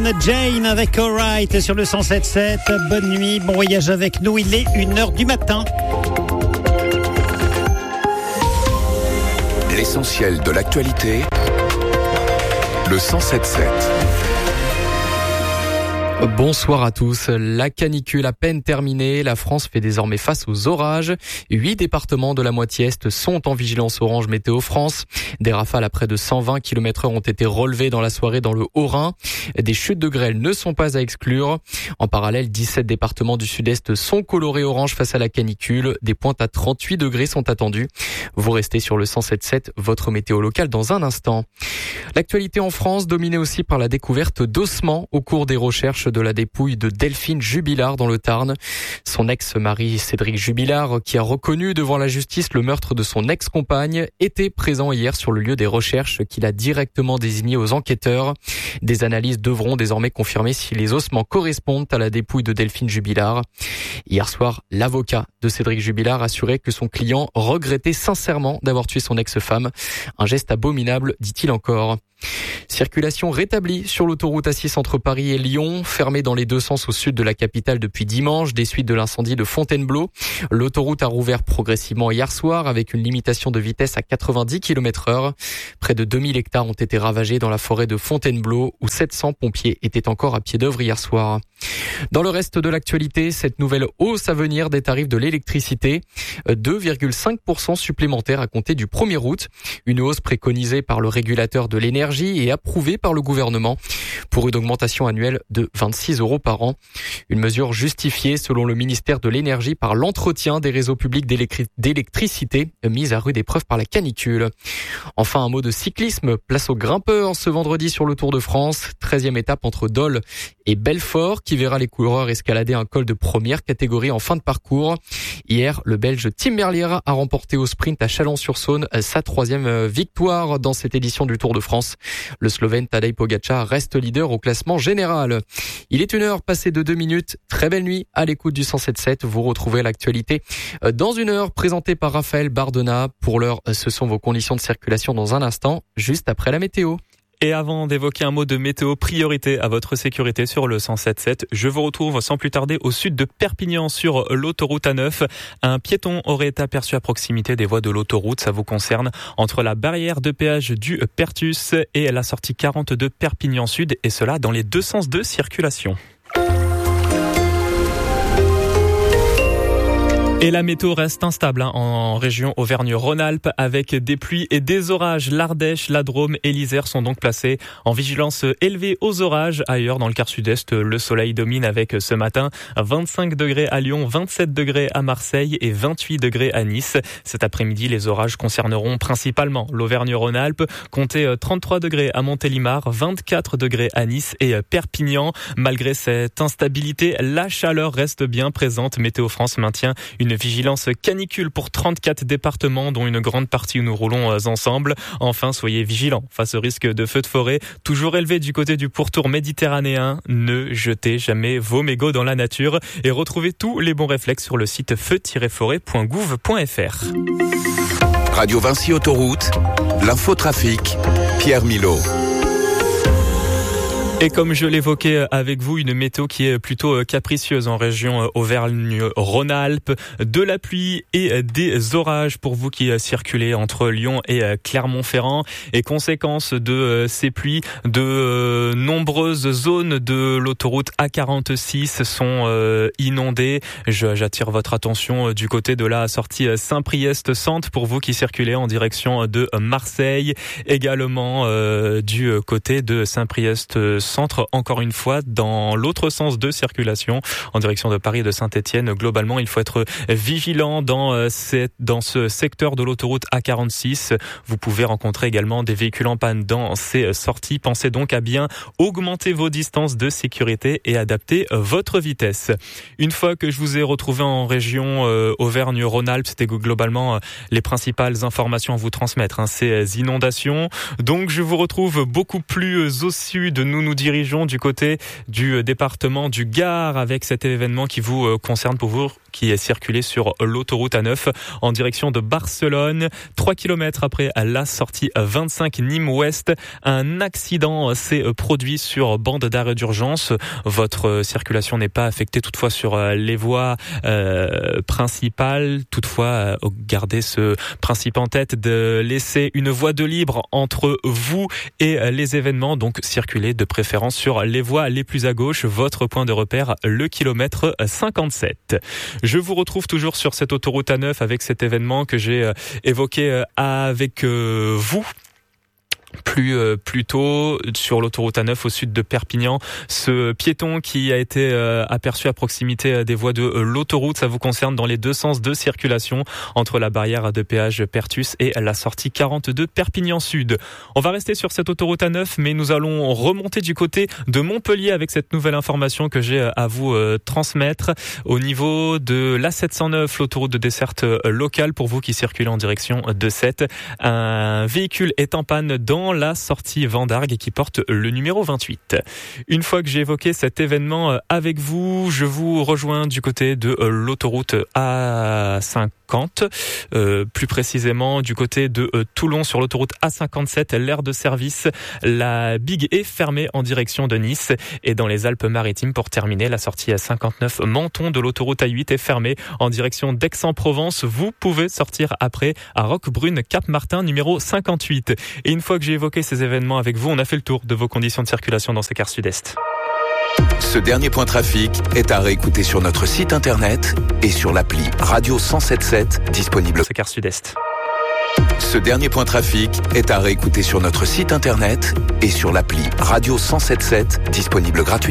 Jane avec Alright sur le 107.7. Bonne nuit, bon voyage avec nous. Il est 1h du matin. L'essentiel de l'actualité, le 107.7. Bonsoir à tous. La canicule à peine terminée, la France fait désormais face aux orages. 8 départements de la moitié est sont en vigilance orange Météo France. Des rafales à près de 120 km/h ont été relevées dans la soirée dans le Haut-Rhin. Des chutes de grêle ne sont pas à exclure. En parallèle, 17 départements du sud-est sont colorés orange face à la canicule. Des pointes à 38 degrés sont attendues. Vous restez sur le 107.7, votre météo locale dans un instant. L'actualité en France, dominée aussi par la découverte d'ossements au cours des recherches de la dépouille de Delphine Jubilard dans le Tarn. Son ex-mari Cédric Jubilard, qui a reconnu devant la justice le meurtre de son ex-compagne, était présent hier sur le lieu des recherches qu'il a directement désigné aux enquêteurs. Des analyses devront désormais confirmer si les ossements correspondent à la dépouille de Delphine Jubilard. Hier soir, l'avocat de Cédric Jubilard assurait que son client regrettait sincèrement d'avoir tué son ex-femme. Un geste abominable, dit-il encore. Circulation rétablie sur l'autoroute A6 entre Paris et Lyon, fermée dans les deux sens au sud de la capitale depuis dimanche, des suites de l'incendie de Fontainebleau. L'autoroute a rouvert progressivement hier soir avec une limitation de vitesse à 90 km/h. Près de 2000 hectares ont été ravagés dans la forêt de Fontainebleau où 700 pompiers étaient encore à pied d'œuvre hier soir. Dans le reste de l'actualité, cette nouvelle hausse à venir des tarifs de l'électricité, 2,5% supplémentaires à compter du 1er août. Une hausse préconisée par le régulateur de l'énergie et approuvée par le gouvernement pour une augmentation annuelle de 26 € par an. Une mesure justifiée selon le ministère de l'énergie par l'entretien des réseaux publics d'électricité mis à rude épreuve par la canicule. Enfin, un mot de cyclisme, place aux grimpeurs ce vendredi sur le Tour de France. 13e étape entre Dole et Belfort qui verra les coureurs escalader un col de première catégorie en fin de parcours. Hier, le Belge Tim Merlier a remporté au sprint à Chalon-sur-Saône sa 3e victoire dans cette édition du Tour de France. Le Slovène Tadej Pogačar reste leader au classement général. Il est 1h passée de 2 minutes. Très belle nuit à l'écoute du 107.7. Vous retrouvez l'actualité dans 1 heure présentée par Raphaël Bardena. Pour l'heure, ce sont vos conditions de circulation dans un instant, juste après la météo. Et avant d'évoquer un mot de météo, priorité à votre sécurité sur le 107.7. Je vous retrouve sans plus tarder au sud de Perpignan sur l'autoroute A9. Un piéton aurait été aperçu à proximité des voies de l'autoroute. Ça vous concerne entre la barrière de péage du Pertus et la sortie 40 de Perpignan Sud. Et cela dans les deux sens de circulation. Et la météo reste instable en région Auvergne-Rhône-Alpes avec des pluies et des orages. L'Ardèche, la Drôme et l'Isère sont donc placés en vigilance élevée aux orages. Ailleurs, dans le quart sud-est, le soleil domine avec ce matin 25 degrés à Lyon, 27 degrés à Marseille et 28 degrés à Nice. Cet après-midi, les orages concerneront principalement l'Auvergne-Rhône-Alpes. Comptez 33 degrés à Montélimar, 24 degrés à Nice et Perpignan. Malgré cette instabilité, la chaleur reste bien présente. Météo France maintient une vigilance canicule pour 34 départements, dont une grande partie où nous roulons ensemble. Enfin, soyez vigilants face au risque de feux de forêt, toujours élevé du côté du pourtour méditerranéen. Ne jetez jamais vos mégots dans la nature et retrouvez tous les bons réflexes sur le site feu-forêt.gouv.fr. Radio Vinci Autoroute, l'infotrafic, Pierre Milot. Et comme je l'évoquais avec vous, une météo qui est plutôt capricieuse en région Auvergne-Rhône-Alpes. De la pluie et des orages pour vous qui circulez entre Lyon et Clermont-Ferrand. Et conséquence de ces pluies, de nombreuses zones de l'autoroute A46 sont inondées. J'attire votre attention du côté de la sortie Saint-Priest-Centre pour vous qui circulez en direction de Marseille. Également du côté de Saint-Priest-Centre, encore une fois, dans l'autre sens de circulation, en direction de Paris et de Saint-Étienne. Globalement, il faut être vigilant dans ce secteur de l'autoroute A46. Vous pouvez rencontrer également des véhicules en panne dans ces sorties. Pensez donc à bien augmenter vos distances de sécurité et adapter votre vitesse. Une fois que je vous ai retrouvé en région Auvergne-Rhône-Alpes, c'était globalement les principales informations à vous transmettre, ces inondations. Donc, je vous retrouve beaucoup plus au sud. Nous dirigeons du côté du département du Gard avec cet événement qui vous concerne qui circulait sur l'autoroute A9 en direction de Barcelone. 3 km après la sortie 25 Nîmes-Ouest, un accident s'est produit sur bande d'arrêt d'urgence. Votre circulation n'est pas affectée toutefois sur les voies principales. Toutefois, gardez ce principe en tête de laisser une voie de libre entre vous et les événements. Donc circulez de préférence sur les voies les plus à gauche. Votre point de repère, le kilomètre 57. Je vous retrouve toujours sur cette autoroute A9 avec cet événement que j'ai évoqué avec vous. Plus tôt sur l'autoroute A9 au sud de Perpignan, ce piéton qui a été aperçu à proximité des voies de l'autoroute, ça vous concerne dans les deux sens de circulation entre la barrière de péage Pertus et la sortie 42 Perpignan Sud. On va rester sur cette autoroute A9, mais nous allons remonter du côté de Montpellier avec cette nouvelle information que j'ai à vous transmettre au niveau de l'A709, l'autoroute de desserte locale pour vous qui circulez en direction de Sète. Un véhicule est en panne dans la sortie Vendargue qui porte le numéro 28. Une fois que j'ai évoqué cet événement avec vous, je vous rejoins du côté de l'autoroute A50, plus précisément du côté de Toulon sur l'autoroute A57, l'aire de service. La Big est fermée en direction de Nice et dans les Alpes-Maritimes pour terminer, la sortie A59 Menton de l'autoroute A8 est fermée en direction d'Aix-en-Provence. Vous pouvez sortir après à Roquebrune, Cap-Martin numéro 58. Et une fois que j'ai évoqué ces événements avec vous, on a fait le tour de vos conditions de circulation dans ces quarts sud-est. Ce dernier point trafic est à réécouter sur notre site internet et sur l'appli Radio 107.7 disponible. Ces quarts sud-est. Ce dernier point trafic est à réécouter sur notre site internet et sur l'appli Radio 107.7 disponible gratuitement.